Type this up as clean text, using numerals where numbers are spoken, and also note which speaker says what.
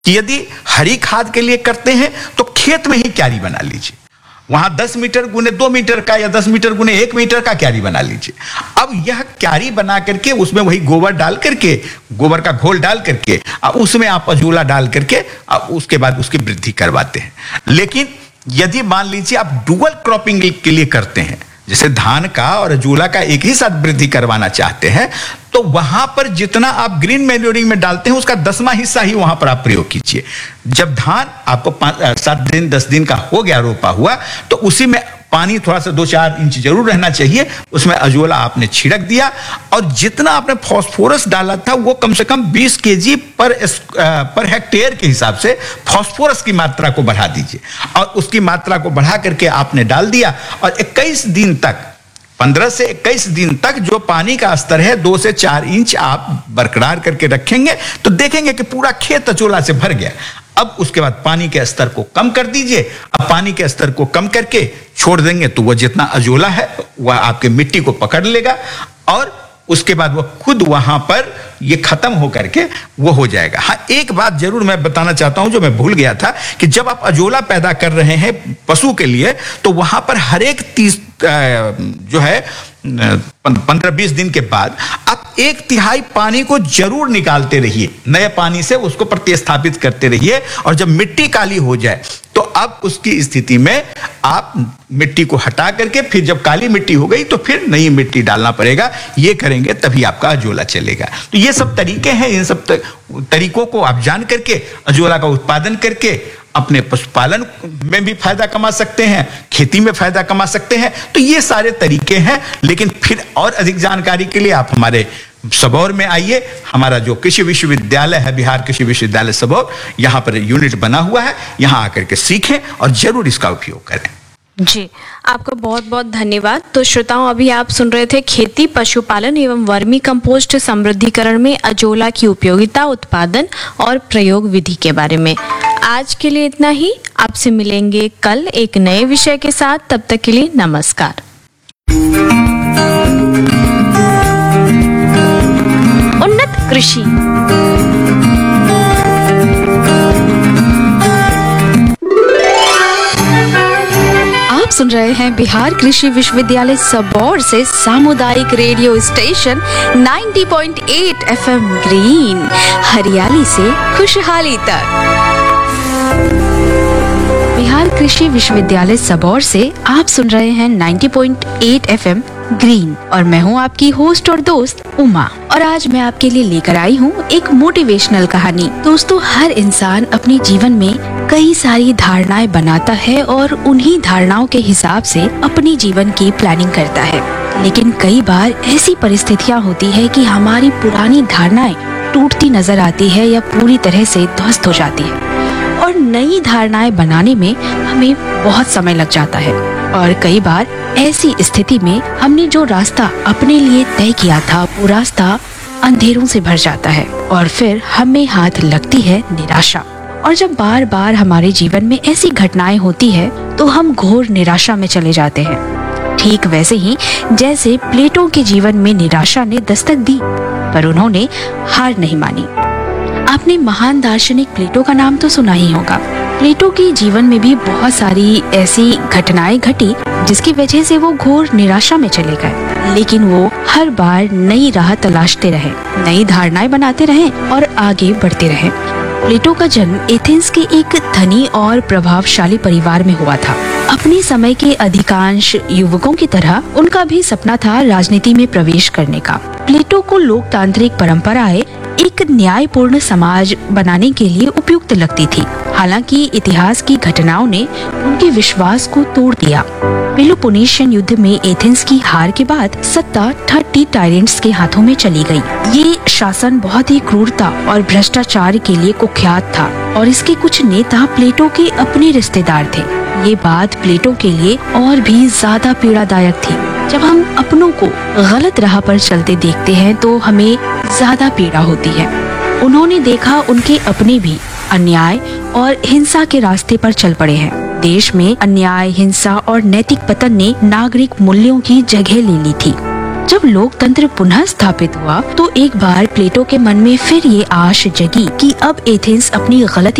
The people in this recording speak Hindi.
Speaker 1: कि यदि हरी खाद के लिए करते हैं तो खेत में ही क्यारी बना लीजिए, वहां 10 मीटर गुने 2 मीटर का या 10 मीटर गुने 1 मीटर का क्यारी बना लीजिए। अब यह क्यारी बना करके उसमें वही गोबर डाल करके, गोबर का घोल डाल करके उसमें आप अजोला डाल करके उसके बाद उसकी वृद्धि करवाते हैं। लेकिन यदि मान लीजिए आप डुअल क्रॉपिंग के लिए करते हैं, जैसे धान का और अजोला का एक ही साथ वृद्धि करवाना चाहते हैं, तो वहां पर जितना आप ग्रीन मैन्योरिंग में डालते हैं उसका 10वां हिस्सा ही वहां पर आप प्रयोग कीजिए। जब धान आपको 7 दिन 10 दिन का हो गया रोपा हुआ, तो उसी में पानी थोड़ा सा 2-4 इंच जरूर रहना चाहिए, उसमें अजोला आपने छिड़क दिया और जितना आपने फास्फोरस डाला था वो कम से कम 20 kg पर हेक्टेयर के हिसाब से फास्फोरस की मात्रा को बढ़ा दीजिए और उसकी मात्रा को बढ़ा करके आपने डाल दिया और 21 दिन तक 15 से 21 दिन तक जो पानी का स्तर है 2 से 4 इंच आप बरकरार करके रखेंगे तो देखेंगे कि पूरा खेत अजोला से भर गया। अब उसके बाद पानी के स्तर को कम कर दीजिए। अब पानी के स्तर को कम करके छोड़ देंगे तो वह जितना अजोला है वह आपके मिट्टी को पकड़ लेगा और उसके बाद वह खुद वहां पर ये खत्म हो करके वो हो जाएगा। हाँ, एक बात जरूर मैं बताना चाहता हूं जो मैं भूल गया था कि जब आप अजोला पैदा कर रहे हैं पशु के लिए तो वहां पर हर एक 30 जो है 15-20 दिन के बाद आप 1/3 पानी को जरूर निकालते रहिए, नए पानी से उसको प्रतिस्थापित करते रहिए और जब मिट्टी काली हो जाए तो अब उसकी स्थिति में आप मिट्टी को हटा करके फिर जब काली मिट्टी हो गई तो फिर नई मिट्टी डालना पड़ेगा। ये करेंगे तभी आपका अजोला चलेगा। तो ये सब तरीके हैं, इन सब तरीकों को आप जान करके अजोला का उत्पादन करके अपने पशुपालन में भी फायदा कमा सकते हैं, खेती में फायदा कमा सकते हैं। तो ये सारे तरीके हैं, लेकिन फिर और अधिक जानकारी के लिए आप हमारे सबौर में आइए। हमारा जो कृषि विश्वविद्यालय है, बिहार कृषि विश्वविद्यालय सबौर, यहाँ पर यूनिट बना हुआ है, यहाँ आकर के सीखें और जरूर इसका उपयोग करें।
Speaker 2: जी, आपका बहुत बहुत धन्यवाद। तो श्रोताओं, अभी आप सुन रहे थे खेती, पशुपालन एवं वर्मी कंपोस्ट समृद्धिकरण में अजोला की उपयोगिता, उत्पादन और प्रयोग विधि के बारे में। आज के लिए इतना ही। आपसे मिलेंगे कल एक नए विषय के साथ। तब तक के लिए नमस्कार। उन्नत कृषि।
Speaker 3: आप सुन रहे हैं बिहार कृषि विश्वविद्यालय सबौर से सामुदायिक रेडियो स्टेशन 90.8 FM ग्रीन, हरियाली से खुशहाली तक। बिहार कृषि विश्वविद्यालय सबौर से आप सुन रहे हैं 90.8 FM ग्रीन और मैं हूं आपकी होस्ट और दोस्त उमा। और आज मैं आपके लिए लेकर आई हूं एक मोटिवेशनल कहानी। दोस्तों, हर इंसान अपने जीवन में कई सारी धारणाएं बनाता है और उन्हीं धारणाओं के हिसाब से अपने जीवन की प्लानिंग करता है। लेकिन कई बार ऐसी परिस्थितियां होती है कि हमारी पुरानी धारणाएं टूटती नजर आती है या पूरी तरह से ध्वस्त हो जाती है और नई धारणाएं बनाने में हमें बहुत समय लग जाता है। और कई बार ऐसी स्थिति में हमने जो रास्ता अपने लिए तय किया था वो रास्ता अंधेरों से भर जाता है और फिर हमें हाथ लगती है निराशा। और जब बार बार हमारे जीवन में ऐसी घटनाएं होती है तो हम घोर निराशा में चले जाते हैं। ठीक वैसे ही जैसे प्लेटो के जीवन में निराशा ने दस्तक दी, पर उन्होंने हार नहीं मानी। आपने महान दार्शनिक प्लेटो का नाम तो सुना ही होगा। प्लेटो के जीवन में भी बहुत सारी ऐसी घटनाएं घटी जिसकी वजह से वो घोर निराशा में चले गए, लेकिन वो हर बार नई राह तलाशते रहे, नई धारणाएं बनाते रहे और आगे बढ़ते रहे। प्लेटो का जन्म एथेंस के एक धनी और प्रभावशाली परिवार में हुआ था। अपने समय के अधिकांश युवकों की तरह उनका भी सपना था राजनीति में प्रवेश करने का। प्लेटो को लोकतांत्रिक परंपराएं एक न्यायपूर्ण समाज बनाने के लिए उपयुक्त लगती थी। हालांकि इतिहास की घटनाओं ने उनके विश्वास को तोड़ दिया। पेलोपोनेशियन युद्ध में एथेंस की हार के बाद सत्ता 30 टायरेंट्स के हाथों में चली गई। ये शासन बहुत ही क्रूरता और भ्रष्टाचार के लिए कुख्यात था और इसके कुछ नेता प्लेटो के अपने रिश्तेदार थे। ये बात प्लेटो के लिए और भी ज्यादा पीड़ादायक थी। जब हम अपनों को गलत राह पर चलते देखते हैं तो हमें ज्यादा पीड़ा होती है। उन्होंने देखा उनके अपने भी अन्याय और हिंसा के रास्ते पर चल पड़े हैं। देश में अन्याय, हिंसा और नैतिक पतन ने नागरिक मूल्यों की जगह ले ली थी। जब लोकतंत्र पुनः स्थापित हुआ तो एक बार प्लेटो के मन में फिर ये आश जगी कि अब एथेंस अपनी गलती